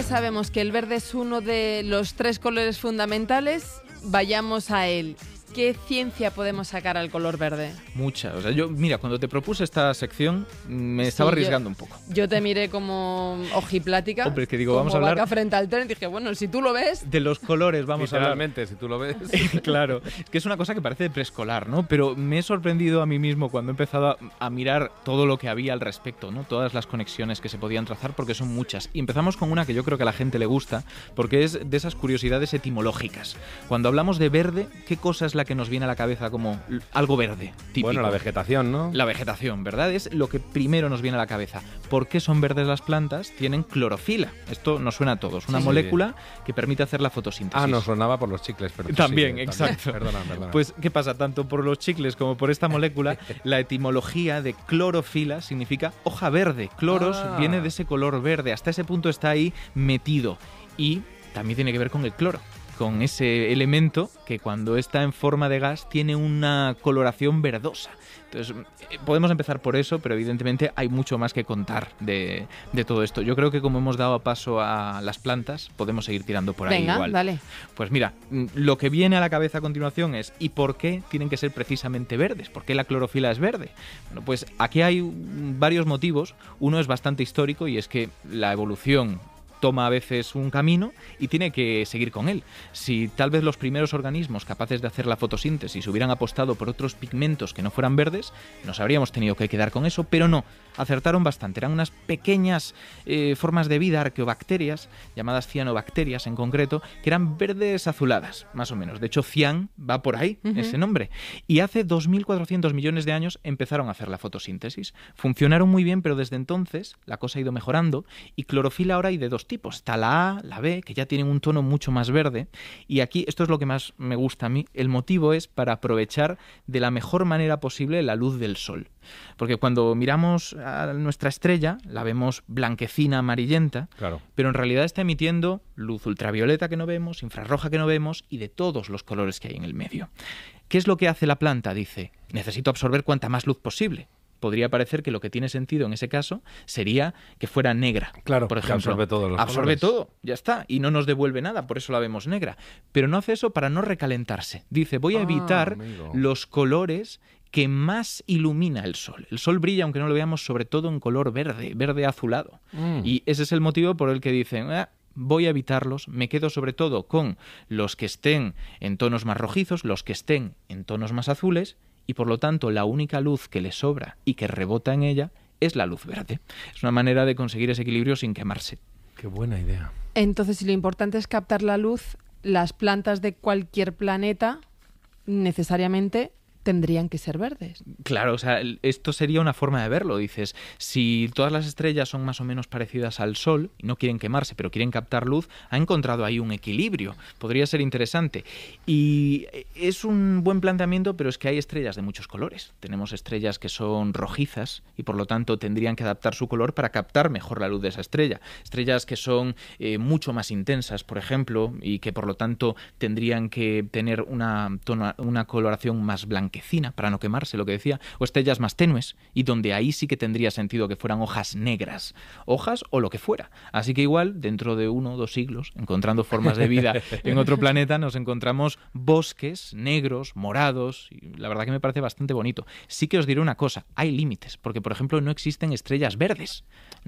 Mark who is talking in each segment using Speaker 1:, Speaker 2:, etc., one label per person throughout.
Speaker 1: Sabemos que el verde es uno de los 3 colores fundamentales. Vayamos a él. ¿Qué ciencia podemos sacar al color verde?
Speaker 2: Mucha. O sea, mira, cuando te propuse esta sección me estaba arriesgando un poco.
Speaker 1: Yo te miré como ojiplática.
Speaker 2: Hombre, que digo,
Speaker 1: como
Speaker 2: vamos a hablar
Speaker 1: vaca frente al tren. Dije, bueno, si tú lo ves...
Speaker 2: De los colores vamos a hablar.
Speaker 3: Literalmente, si tú lo ves.
Speaker 2: Claro, es que es una cosa que parece de preescolar, ¿no? Pero me he sorprendido a mí mismo cuando he empezado a mirar todo lo que había al respecto, ¿no? Todas las conexiones que se podían trazar, porque son muchas. Y empezamos con una que yo creo que a la gente le gusta, porque es de esas curiosidades etimológicas. Cuando hablamos de verde, ¿qué cosa es la que nos viene a la cabeza como algo verde, típico?
Speaker 3: Bueno, la vegetación, ¿no?
Speaker 2: La vegetación, ¿verdad? Es lo que primero nos viene a la cabeza. ¿Por qué son verdes las plantas? Tienen clorofila. Esto nos suena a todos. Una molécula que permite hacer la fotosíntesis.
Speaker 3: Ah, nos sonaba por los chicles, pero
Speaker 2: también, exacto.
Speaker 3: Perdona.
Speaker 2: Pues, ¿qué pasa? Tanto por los chicles como por esta molécula, la etimología de clorofila significa hoja verde. Cloros viene de ese color verde. Hasta ese punto está ahí metido. Y también tiene que ver con el cloro, con ese elemento que cuando está en forma de gas tiene una coloración verdosa. Entonces, podemos empezar por eso, pero evidentemente hay mucho más que contar de todo esto. Yo creo que como hemos dado paso a las plantas, podemos seguir tirando por ahí igual.
Speaker 1: Dale.
Speaker 2: Pues mira, lo que viene a la cabeza a continuación es ¿y por qué tienen que ser precisamente verdes? ¿Por qué la clorofila es verde? Bueno, pues aquí hay varios motivos. Uno es bastante histórico y es que la evolución toma a veces un camino y tiene que seguir con él. Si tal vez los primeros organismos capaces de hacer la fotosíntesis hubieran apostado por otros pigmentos que no fueran verdes, nos habríamos tenido que quedar con eso, pero no, acertaron bastante. Eran unas pequeñas formas de vida, arqueobacterias, llamadas cianobacterias en concreto, que eran verdes azuladas, más o menos. De hecho, cian va por ahí, ese nombre. Y hace 2.400 millones de años empezaron a hacer la fotosíntesis. Funcionaron muy bien, pero desde entonces la cosa ha ido mejorando y clorofila ahora hay de 2 tipos. Está la A, la B, que ya tienen un tono mucho más verde. Y aquí, esto es lo que más me gusta a mí, el motivo es para aprovechar de la mejor manera posible la luz del sol. Porque cuando miramos a nuestra estrella, la vemos blanquecina, amarillenta,
Speaker 3: claro,
Speaker 2: pero en realidad está emitiendo luz ultravioleta que no vemos, infrarroja que no vemos y de todos los colores que hay en el medio. ¿Qué es lo que hace la planta? Dice, necesito absorber cuanta más luz posible. Podría parecer que lo que tiene sentido en ese caso sería que fuera negra.
Speaker 3: Claro,
Speaker 2: por ejemplo,
Speaker 3: absorbe todos los
Speaker 2: absorbe
Speaker 3: colores.
Speaker 2: todo, ya está, y no nos devuelve nada, por eso la vemos negra. Pero no hace eso para no recalentarse. Dice, voy a evitar los colores que más ilumina el sol. El sol brilla, aunque no lo veamos, sobre todo en color verde, verde azulado. Y ese es el motivo por el que dicen, voy a evitarlos, me quedo sobre todo con los que estén en tonos más rojizos, los que estén en tonos más azules, y por lo tanto la única luz que le sobra y que rebota en ella es la luz verde. Es una manera de conseguir ese equilibrio sin quemarse.
Speaker 3: Qué buena idea.
Speaker 1: Entonces, si lo importante es captar la luz, las plantas de cualquier planeta necesariamente tendrían que ser verdes.
Speaker 2: Claro, o sea, esto sería una forma de verlo. Dices, si todas las estrellas son más o menos parecidas al Sol y no quieren quemarse, pero quieren captar luz, ha encontrado ahí un equilibrio. Podría ser interesante. Y es un buen planteamiento, pero es que hay estrellas de muchos colores. Tenemos estrellas que son rojizas y por lo tanto tendrían que adaptar su color para captar mejor la luz de esa estrella. Estrellas que son mucho más intensas, por ejemplo, y que por lo tanto tendrían que tener una coloración más blanquecina para no quemarse, lo que decía, o estrellas más tenues, y donde ahí sí que tendría sentido que fueran hojas negras, hojas o lo que fuera. Así que igual, dentro de 1 o 2 siglos, encontrando formas de vida en otro planeta, nos encontramos bosques negros, morados, y la verdad que me parece bastante bonito. Sí que os diré una cosa, hay límites, porque por ejemplo no existen estrellas verdes.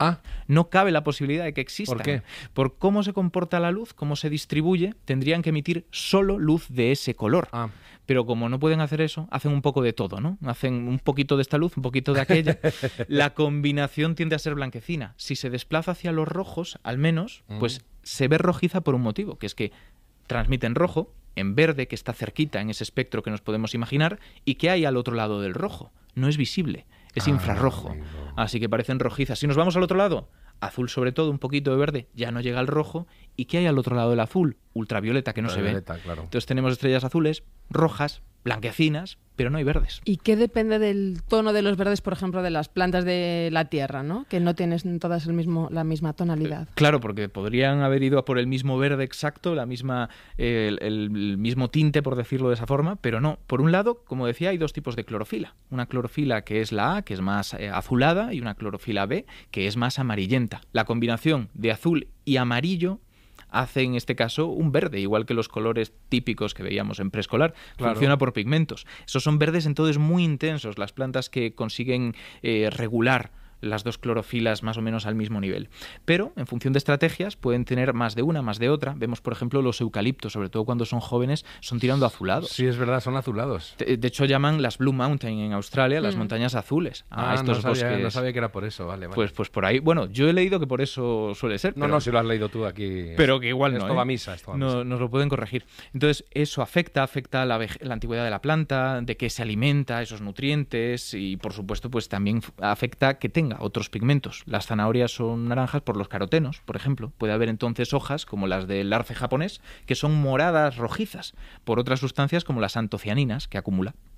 Speaker 2: No cabe la posibilidad de que existan.
Speaker 3: ¿Por qué?
Speaker 2: Por cómo se comporta la luz, cómo se distribuye, tendrían que emitir solo luz de ese color. Pero como no pueden hacer eso, hacen un poco de todo, ¿no? Hacen un poquito de esta luz, un poquito de aquella. La combinación tiende a ser blanquecina. Si se desplaza hacia los rojos, al menos, pues se ve rojiza por un motivo, que es que transmiten rojo en verde, que está cerquita en ese espectro que nos podemos imaginar, y que hay al otro lado del rojo. No es visible, es infrarrojo.
Speaker 3: Amigo.
Speaker 2: Así que parecen rojizas. Si nos vamos al otro lado, azul sobre todo, un poquito de verde, ya no llega al rojo. ¿Y qué hay al otro lado del azul? ultravioleta que no se ve.
Speaker 3: Claro.
Speaker 2: Entonces tenemos estrellas azules, rojas, blanquecinas, pero no hay verdes.
Speaker 1: ¿Y qué depende del tono de los verdes, por ejemplo, de las plantas de la Tierra, ¿no? Que no tienen todas la misma tonalidad?
Speaker 2: Claro, porque podrían haber ido a por el mismo verde exacto, el mismo tinte, por decirlo de esa forma, pero no. Por un lado, como decía, hay dos tipos de clorofila. Una clorofila que es la A, que es más azulada, y una clorofila B, que es más amarillenta. La combinación de azul y amarillo hace en este caso un verde, igual que los colores típicos que veíamos en preescolar.
Speaker 3: Claro.
Speaker 2: Funciona por pigmentos. Esos son verdes entonces muy intensos, las plantas que consiguen regular las dos clorofilas más o menos al mismo nivel. Pero, en función de estrategias, pueden tener más de una, más de otra. Vemos, por ejemplo, los eucaliptos, sobre todo cuando son jóvenes, son tirando azulados.
Speaker 3: Sí, es verdad, son azulados.
Speaker 2: De hecho, llaman las Blue Mountain en Australia, las montañas azules, a estos bosques.
Speaker 3: No sabía que era por eso, vale.
Speaker 2: Pues por ahí, bueno, yo he leído que por eso suele ser.
Speaker 3: No, si lo has leído tú aquí.
Speaker 2: Pero que igual
Speaker 3: esto
Speaker 2: no.
Speaker 3: va a misa,
Speaker 2: Nos lo pueden corregir. Entonces, eso afecta la antigüedad de la planta, de qué se alimenta, esos nutrientes, y por supuesto, pues también afecta que tenga otros pigmentos. Las zanahorias son naranjas por los carotenos, por ejemplo. Puede haber entonces hojas, como las del arce japonés, que son moradas rojizas, por otras sustancias como las antocianinas que acumula.